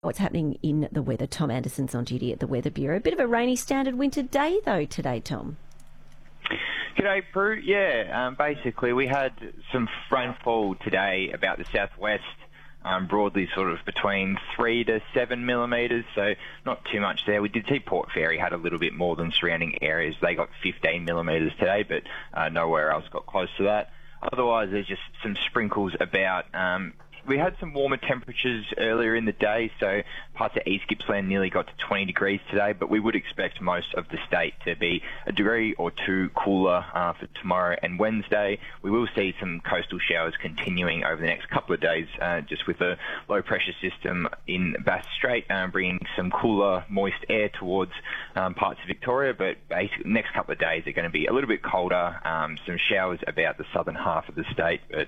What's happening in the weather? Tom Anderson's on duty at the Weather Bureau. A bit of a rainy standard winter day, though, today, Tom. G'day, Prue. Basically we had some rainfall today about the southwest, broadly sort of between 3 to 7 millimetres, so not too much there. We did see Port Fairy had a little bit more than surrounding areas. They got 15 millimetres today, but nowhere else got close to that. Otherwise, there's just some sprinkles about. We had some warmer temperatures earlier in the day, so parts of East Gippsland nearly got to 20 degrees today, but we would expect most of the state to be a degree or two cooler for tomorrow and Wednesday. We will see some coastal showers continuing over the next couple of days, just with a low pressure system in Bass Strait, bringing some cooler, moist air towards parts of Victoria, but basically next couple of days are going to be a little bit colder, some showers about the southern half of the state, but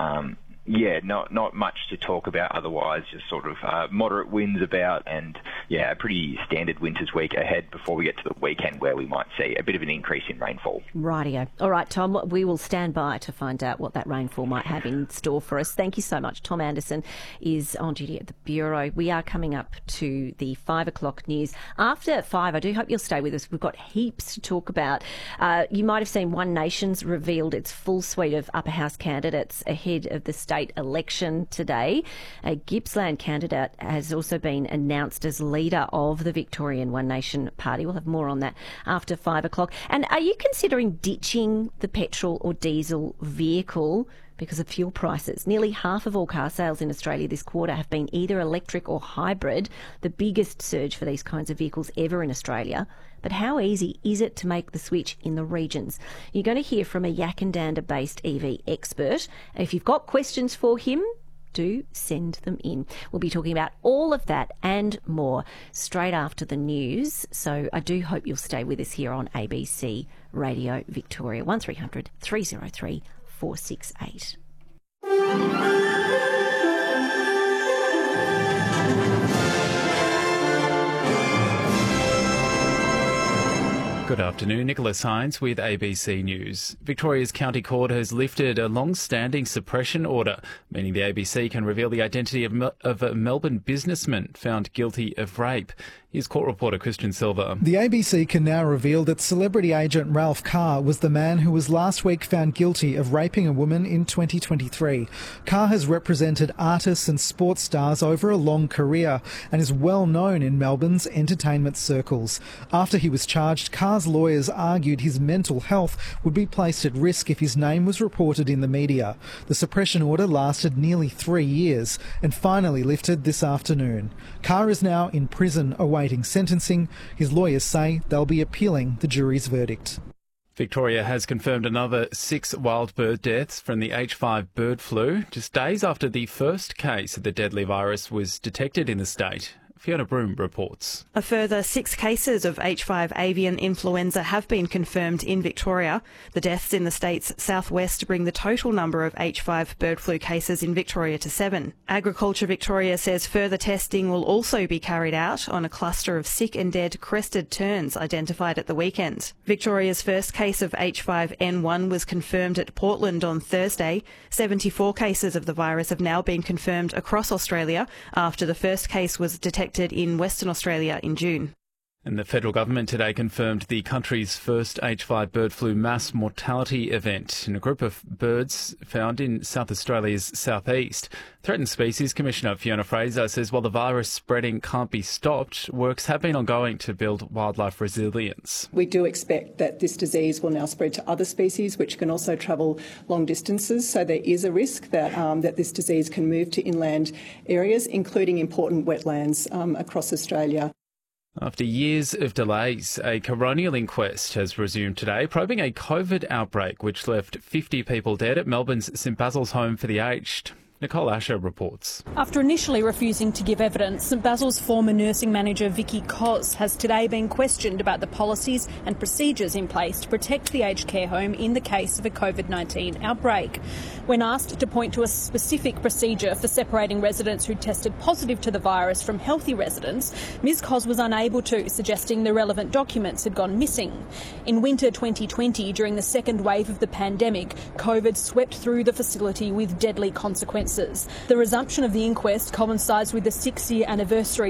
not much to talk about otherwise, just sort of moderate winds about and, a pretty standard winter's week ahead before we get to the weekend where we might see a bit of an increase in rainfall. Rightio. All right, Tom, we will stand by to find out what that rainfall might have in store for us. Thank you so much. Tom Anderson is on duty at the Bureau. We are coming up to the 5 o'clock news. After 5, I do hope you'll stay with us. We've got heaps to talk about. You might have seen One Nation's revealed its full suite of upper house candidates ahead of the state election today. A Gippsland candidate has also been announced as leader of the Victorian One Nation Party. We'll have more on that after 5 o'clock. And are you considering ditching the petrol or diesel vehicle because of fuel prices? Nearly half of all car sales in Australia this quarter have been either electric or hybrid, the biggest surge for these kinds of vehicles ever in Australia. But how easy is it to make the switch in the regions? You're going to hear from a Yackandandah-based EV expert. If you've got questions for him, do send them in. We'll be talking about all of that and more straight after the news. So I do hope you'll stay with us here on ABC Radio Victoria. 1300 303 468. Good afternoon, Nicholas Hines with ABC News. Victoria's County Court has lifted a long-standing suppression order, meaning the ABC can reveal the identity of a Melbourne businessman found guilty of rape. Here's court reporter Christian Silva. The ABC can now reveal that celebrity agent Ralph Carr was the man who was last week found guilty of raping a woman in 2023. Carr has represented artists and sports stars over a long career and is well known in Melbourne's entertainment circles. After he was charged, Carr's lawyers argued his mental health would be placed at risk if his name was reported in the media. The suppression order lasted nearly 3 years and finally lifted this afternoon. Carr is now in prison awaiting sentencing. His lawyers say they'll be appealing the jury's verdict. Victoria has confirmed another 6 wild bird deaths from the H5 bird flu, just days after the first case of the deadly virus was detected in the state. Fiona Broom reports. A further 6 cases of H5 avian influenza have been confirmed in Victoria. The deaths in the state's southwest bring the total number of H5 bird flu cases in Victoria to 7. Agriculture Victoria says further testing will also be carried out on a cluster of sick and dead crested terns identified at the weekend. Victoria's first case of H5N1 was confirmed at Portland on Thursday. 74 cases of the virus have now been confirmed across Australia after the first case was detected in Western Australia in June. And the federal government today confirmed the country's first H5 bird flu mass mortality event in a group of birds found in South Australia's southeast. Threatened Species Commissioner Fiona Fraser says while the virus spreading can't be stopped, works have been ongoing to build wildlife resilience. We do expect that this disease will now spread to other species which can also travel long distances, so there is a risk that this disease can move to inland areas, including important wetlands across Australia. After years of delays, a coronial inquest has resumed today, probing a COVID outbreak which left 50 people dead at Melbourne's St Basil's Home for the Aged. Nicole Asher reports. After initially refusing to give evidence, St Basil's former nursing manager Vicky Cos has today been questioned about the policies and procedures in place to protect the aged care home in the case of a COVID-19 outbreak. When asked to point to a specific procedure for separating residents who tested positive to the virus from healthy residents, Ms Cos was unable to, suggesting the relevant documents had gone missing. In winter 2020, during the second wave of the pandemic, COVID swept through the facility with deadly consequences. The resumption of the inquest coincides with the 6-year anniversary